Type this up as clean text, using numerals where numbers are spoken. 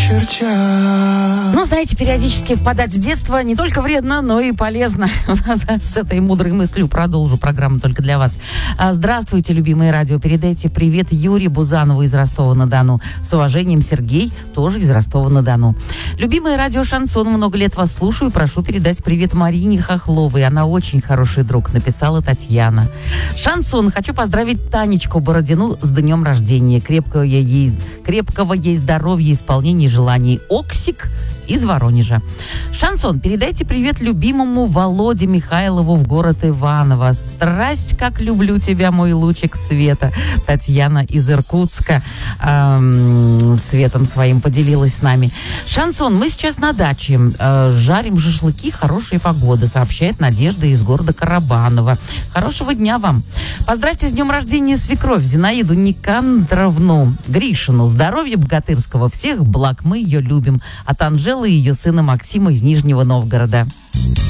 очертя. Ну, знаете, периодически впадать в детство не только вредно, но и полезно. С этой мудрой мыслью продолжу программу только для вас. Здравствуйте, любимые радио. Передайте привет Юрию Бузанову из Ростова-на-Дону. С уважением, Сергей, тоже из Ростова-на-Дону. Любимые радио Шансон, много лет вас слушаю. Прошу передать привет Марине Хохловой. Она очень хороший друг, написала Татьяна. Шансон, хочу поздравить Танечку Бородину с днем рождения. Крепкого ей здоровья, исполнения желаний. Оксик из Воронежа. Шансон, передайте привет любимому Володе Михайлову в город Иваново. Страсть, как люблю тебя, мой лучик света. Татьяна из Иркутска светом своим поделилась с нами. Шансон, мы сейчас на даче. Жарим шашлыки, хорошая погода, сообщает Надежда из города Карабаново. Хорошего дня вам. Поздравьте с днем рождения свекровь Зинаиду Никандровну Гришину. Здоровья богатырского, всех благ, мы ее любим. От Анжелы и ее сына Максима из Нижнего Новгорода.